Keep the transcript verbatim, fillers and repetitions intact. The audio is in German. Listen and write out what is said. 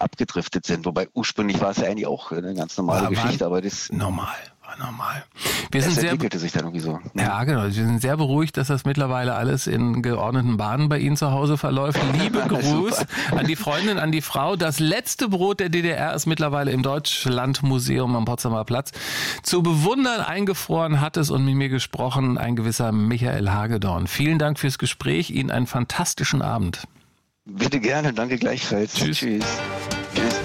abgedriftet sind. Wobei ursprünglich war es ja eigentlich auch eine ganz normale war, Geschichte, aber das normal. Normal. Wir es sind entwickelte sehr, sich dann irgendwie so. Ne? Ja, genau. Wir sind sehr beruhigt, dass das mittlerweile alles in geordneten Bahnen bei Ihnen zu Hause verläuft. Liebe Gruß an die Freundin, an die Frau. Das letzte Brot der D D R ist mittlerweile im Deutschlandmuseum am Potsdamer Platz. Zu bewundern eingefroren hat es und mit mir gesprochen ein gewisser Michael Hagedorn. Vielen Dank fürs Gespräch. Ihnen einen fantastischen Abend. Bitte gerne. Danke gleichfalls. Tschüss. Tschüss.